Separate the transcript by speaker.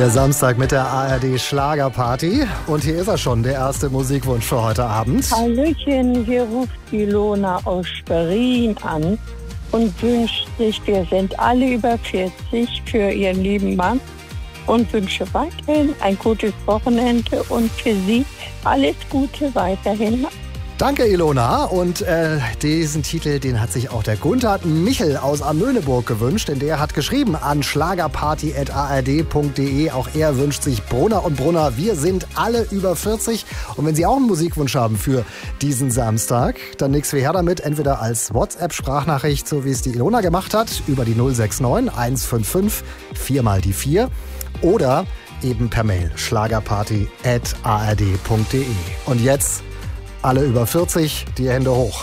Speaker 1: Der Samstag mit der ARD Schlagerparty. Und hier ist er schon, der erste Musikwunsch für heute Abend.
Speaker 2: Hallöchen, hier ruft Ilona aus Schwerin an und wünscht sich, wir sind alle über 40, für ihren lieben Mann und wünsche weiterhin ein gutes Wochenende und für Sie alles Gute weiterhin.
Speaker 1: Danke, Ilona. Und diesen Titel, den hat sich auch der Gunther Michel aus Amöneburg gewünscht, denn der hat geschrieben an schlagerparty@ard.de. Auch er wünscht sich Brunner und Brunner. Wir sind alle über 40. Und wenn Sie auch einen Musikwunsch haben für diesen Samstag, dann nichts wie her damit. Entweder als WhatsApp-Sprachnachricht, so wie es die Ilona gemacht hat, über die 069 155 4 mal die 4 oder eben per Mail schlagerparty@ard.de. Und jetzt alle über 40, die Hände hoch.